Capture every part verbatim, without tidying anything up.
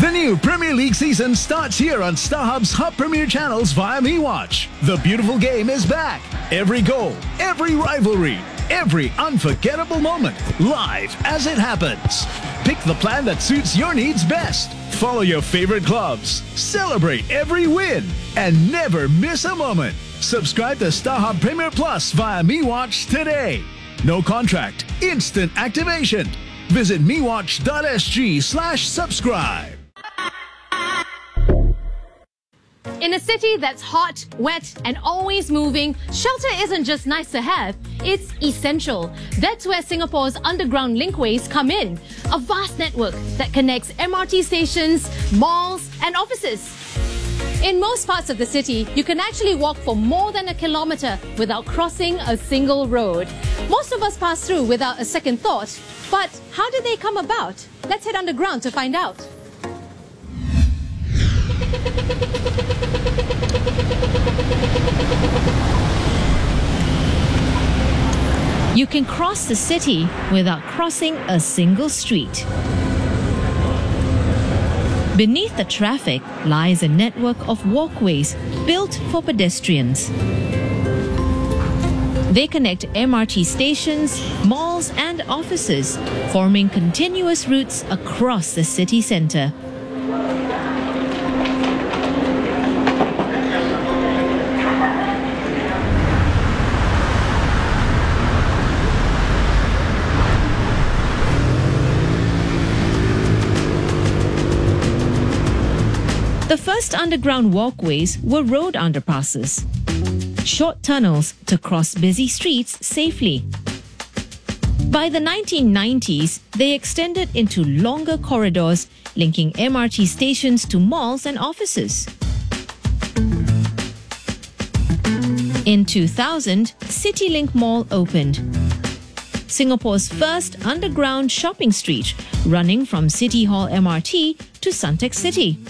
The new Premier League season starts here on StarHub's Hub Premier channels via MeWatch. The beautiful game is back. Every goal, every rivalry, every unforgettable moment, live as it happens. Pick the plan that suits your needs best. Follow your favorite clubs, celebrate every win, and never miss a moment. Subscribe to StarHub Premier Plus via MeWatch today. No contract, instant activation. Visit mewatch.sg slash subscribe. In a city that's hot, wet, and always moving, shelter isn't just nice to have, it's essential. That's where Singapore's underground linkways come in, a vast network that connects M R T stations, malls, and offices. In most parts of the city, you can actually walk for more than a kilometre without crossing a single road. Most of us pass through without a second thought, but how did they come about? Let's head underground to find out. You can cross the city without crossing a single street. Beneath the traffic lies a network of walkways built for pedestrians. They connect M R T stations, malls and offices, forming continuous routes across the city centre. The first underground walkways were road underpasses, short tunnels to cross busy streets safely. By the nineteen nineties, they extended into longer corridors linking M R T stations to malls and offices. In two thousand, CityLink Mall opened, Singapore's first underground shopping street, running from City Hall M R T to Suntec City.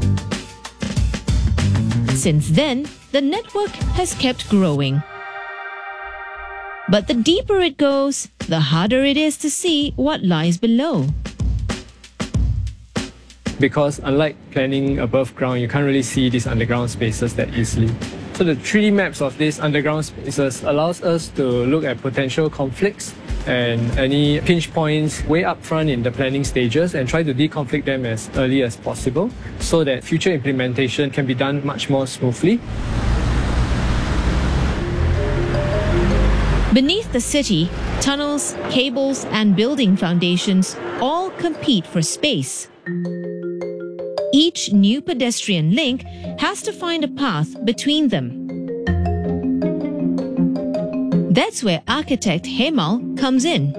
Since then, the network has kept growing. But the deeper it goes, the harder it is to see what lies below. Because unlike planning above ground, you can't really see these underground spaces that easily. So the three D maps of these underground spaces allows us to look at potential conflicts and any pinch points way up front in the planning stages and try to deconflict them as early as possible so that future implementation can be done much more smoothly. Beneath the city, tunnels, cables, and building foundations all compete for space. Each new pedestrian link has to find a path between them. That's where architect Hemal comes in.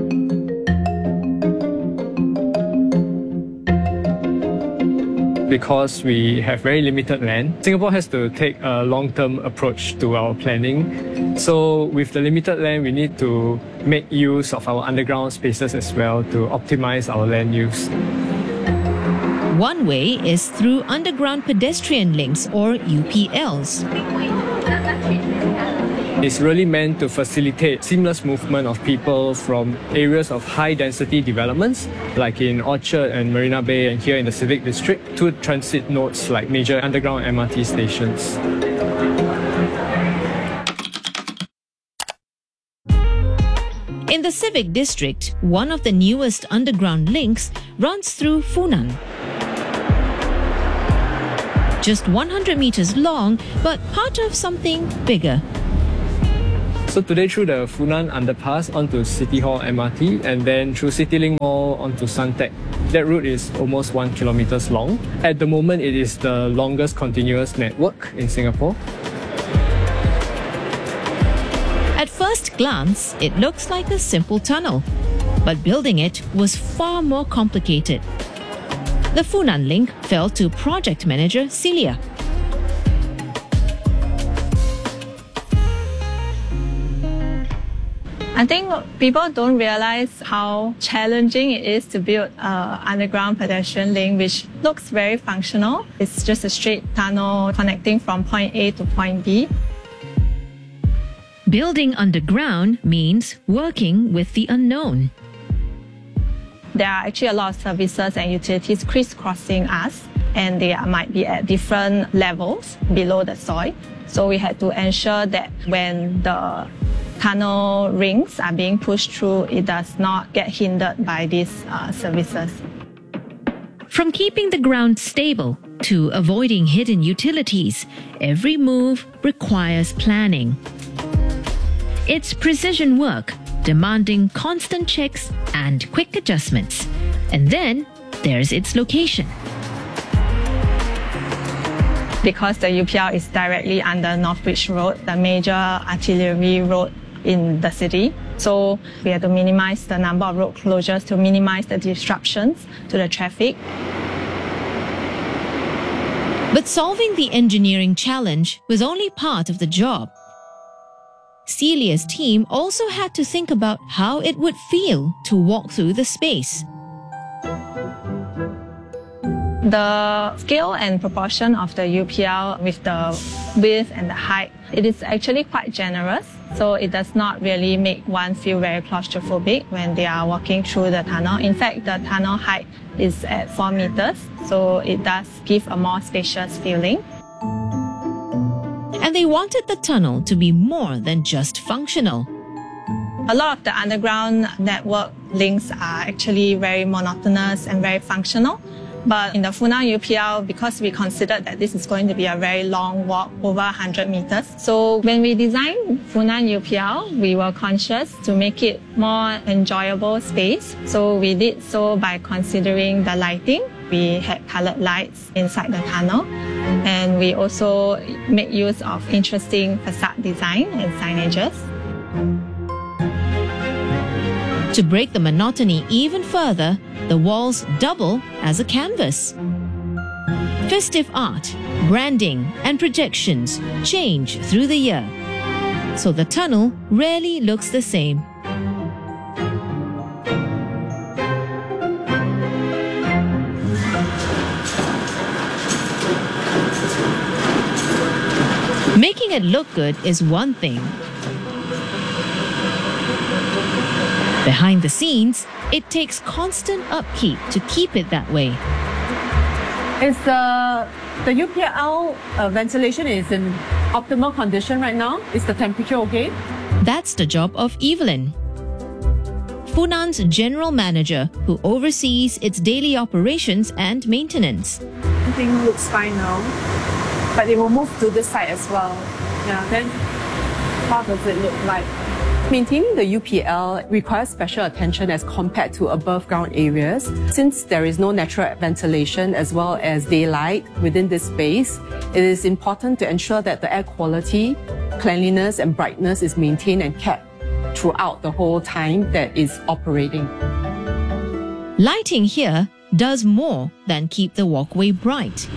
Because we have very limited land, Singapore has to take a long-term approach to our planning. So with the limited land, we need to make use of our underground spaces as well to optimize our land use. One way is through underground pedestrian links or U P Ls. It's really meant to facilitate seamless movement of people from areas of high-density developments, like in Orchard and Marina Bay and here in the Civic District, to transit nodes like major underground M R T stations. In the Civic District, one of the newest underground links runs through Funan. Just one hundred meters long, but part of something bigger. So today through the Funan underpass onto City Hall M R T and then through CityLink Mall onto Suntec. That route is almost one kilometer long. At the moment, it is the longest continuous network in Singapore. At first glance, it looks like a simple tunnel, but building it was far more complicated. The Funan link fell to project manager Celia. I think people don't realize how challenging it is to build an underground pedestrian link, which looks very functional. It's just a straight tunnel connecting from point A to point B. Building underground means working with the unknown. There are actually a lot of services and utilities crisscrossing us, and they might be at different levels below the soil. So we had to ensure that when the tunnel rings are being pushed through, it does not get hindered by these uh, services. From keeping the ground stable to avoiding hidden utilities, every move requires planning. It's precision work, demanding constant checks and quick adjustments. And then there's its location. Because the U P L is directly under North Bridge Road, the major artillery road in the city. So we had to minimize the number of road closures to minimize the disruptions to the traffic. But solving the engineering challenge was only part of the job. Celia's team also had to think about how it would feel to walk through the space. The scale and proportion of the U P L with the width and the height, it is actually quite generous. So it does not really make one feel very claustrophobic when they are walking through the tunnel. In fact, the tunnel height is at four meters, so it does give a more spacious feeling. And they wanted the tunnel to be more than just functional. A lot of the underground network links are actually very monotonous and very functional. But in the Funan U P L, because we considered that this is going to be a very long walk, over one hundred meters. So when we designed Funan U P L, we were conscious to make it more enjoyable space. So we did so by considering the lighting. We had colored lights inside the tunnel. And we also made use of interesting facade design and signages. To break the monotony even further, the walls double as a canvas. Festive art, branding, and projections change through the year, so the tunnel rarely looks the same. Making it look good is one thing. Behind the scenes, it takes constant upkeep to keep it that way. Is the, the U P L uh, ventilation is in optimal condition right now? Is the temperature okay? That's the job of Evelyn, Funan's general manager who oversees its daily operations and maintenance. Everything looks fine now, but it will move to this side as well. Yeah, then how does it look like? Maintaining the U P L requires special attention as compared to above ground areas. Since there is no natural ventilation as well as daylight within this space, it is important to ensure that the air quality, cleanliness and brightness is maintained and kept throughout the whole time that is operating. Lighting here does more than keep the walkway bright.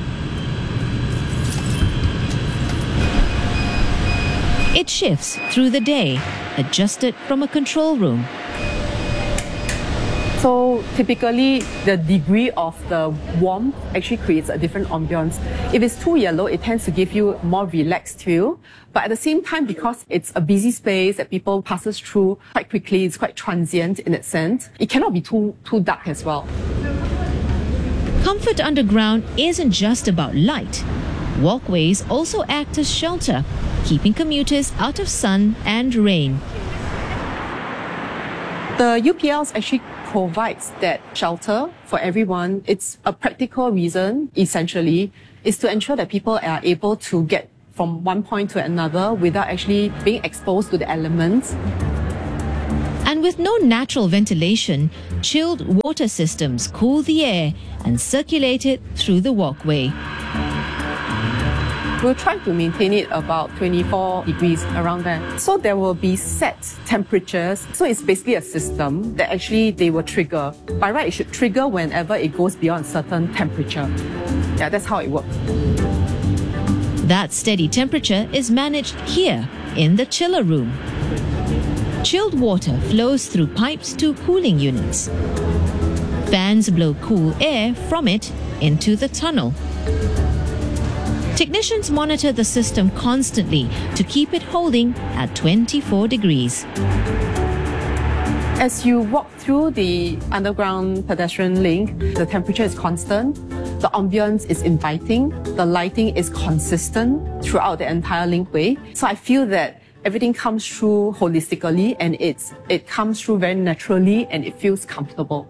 It shifts through the day, adjusted from a control room. So typically, the degree of the warmth actually creates a different ambience. If it's too yellow, it tends to give you a more relaxed feel. But at the same time, because it's a busy space that people passes through quite quickly, it's quite transient in that sense, it cannot be too, too dark as well. Comfort underground isn't just about light. Walkways also act as shelter, keeping commuters out of sun and rain. The U P L actually provides that shelter for everyone. It's a practical reason, essentially, is to ensure that people are able to get from one point to another without actually being exposed to the elements. And with no natural ventilation, chilled water systems cool the air and circulate it through the walkway. We'll try to maintain it about twenty-four degrees around there. So there will be set temperatures. So it's basically a system that actually they will trigger. By right, it should trigger whenever it goes beyond a certain temperature. Yeah, that's how it works. That steady temperature is managed here in the chiller room. Chilled water flows through pipes to cooling units. Fans blow cool air from it into the tunnel. Technicians monitor the system constantly to keep it holding at twenty-four degrees. As you walk through the underground pedestrian link, the temperature is constant, the ambience is inviting, the lighting is consistent throughout the entire linkway. So I feel that everything comes through holistically and it's it comes through very naturally and it feels comfortable.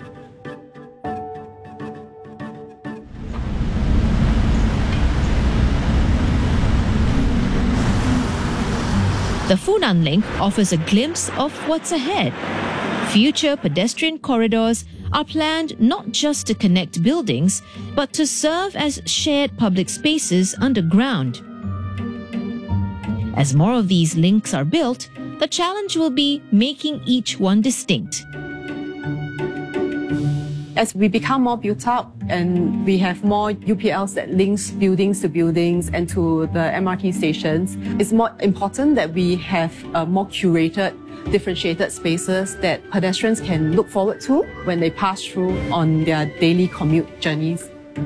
The Funan Link offers a glimpse of what's ahead. Future pedestrian corridors are planned not just to connect buildings, but to serve as shared public spaces underground. As more of these links are built, the challenge will be making each one distinct. As we become more built up and we have more U P Ls that links buildings to buildings and to the M R T stations, it's more important that we have uh, more curated, differentiated spaces that pedestrians can look forward to when they pass through on their daily commute journeys.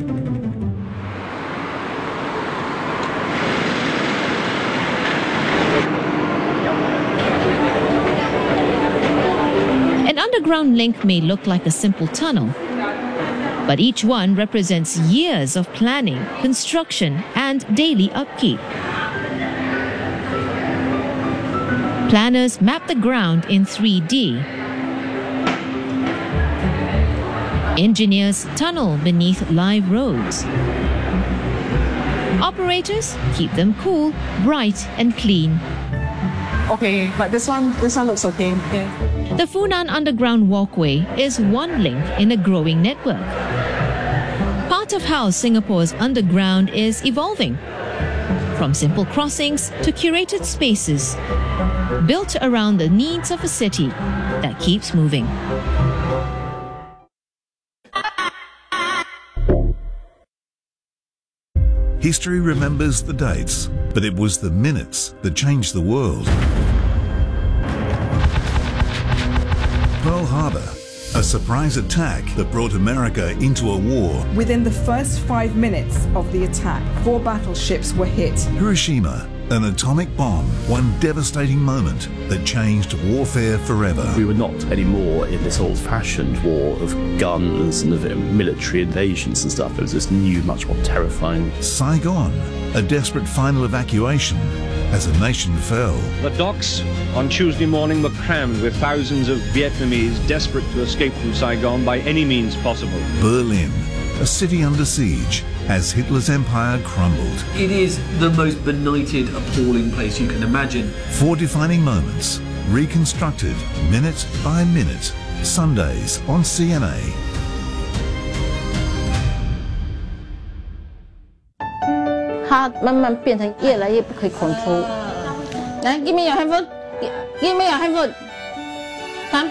An underground link may look like a simple tunnel, but each one represents years of planning, construction, and daily upkeep. Planners map the ground in three D. Engineers tunnel beneath live roads. Operators keep them cool, bright, and clean. Okay, but this one, this one looks okay. Yeah. The Funan Underground Walkway is one link in a growing network. Part of how Singapore's underground is evolving. From simple crossings to curated spaces, built around the needs of a city that keeps moving. History remembers the dates, but it was the minutes that changed the world. Pearl Harbor, a surprise attack that brought America into a war. Within the first five minutes of the attack, four battleships were hit. Hiroshima, an atomic bomb, one devastating moment that changed warfare forever. We were not anymore in this old-fashioned war of guns and of military invasions and stuff. It was this new, much more terrifying. Saigon, a desperate final evacuation as a nation fell. The docks on Tuesday morning were crammed with thousands of Vietnamese desperate to escape from Saigon by any means possible. Berlin, a city under siege as Hitler's empire crumbled. It is the most benighted, appalling place you can imagine. Four defining moments, reconstructed minute by minute. Sundays on C N A. 它慢慢变成越来越不可以 control。来 ，give me your handphone， give me your handphone。看。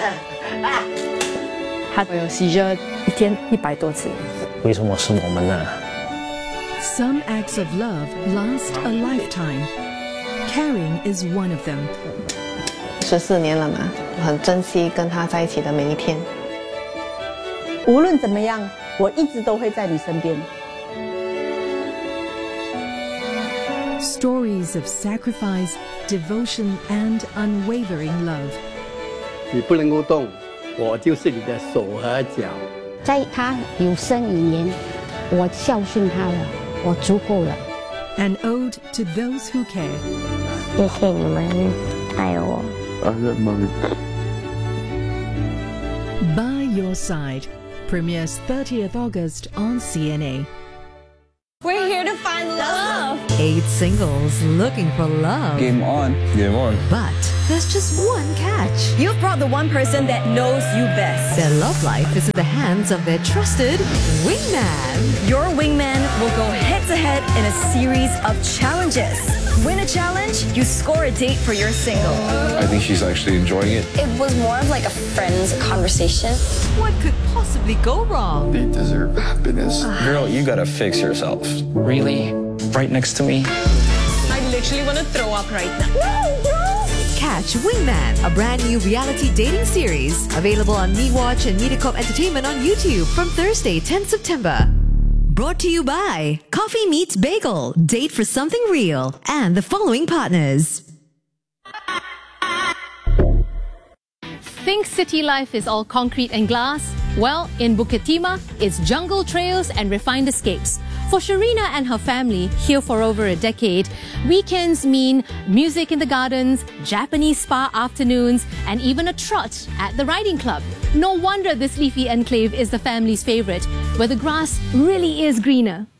他有 seizure 一天一百多次。 为什么是我们呢？ Some acts of love last a lifetime. Caring is one of them. 十四年了嘛，我很珍惜跟他在一起的每一天。 无论怎么样，我一直都会在你身边。 Stories of sacrifice, devotion, and unwavering love. 你不能够动，我就是你的手和脚。 在他有生以年，我孝顺他了，我足够了。 An ode to those who care. 谢谢你们爱我。 By Your Side premieres thirtieth August on C N A. We're here to find love. Eight singles looking for love. Game on. Game on. But there's just one catch. You've brought the one person that knows you best. Their love life is in the hands of their trusted wingman. Your wingman will go head to head in a series of challenges. Win a challenge, you score a date for your single. I think she's actually enjoying it. It was more of like a friend's conversation. What could possibly go wrong? They deserve happiness. Girl, you gotta fix yourself. Really? Right next to me? I literally want to throw up right now. Catch Wingman, a brand new reality dating series. Available on MeWatch and MediaCorp Entertainment on YouTube from Thursday, tenth September. Brought to you by Coffee Meets Bagel, Date for Something Real, and the following partners. think city life is all concrete and glass? Well, in Bukit Timah, it's jungle trails and refined escapes. For Sharina and her family, here for over a decade, weekends mean music in the gardens, Japanese spa afternoons, and even a trot at the riding club. No wonder this leafy enclave is the family's favorite, where the grass really is greener.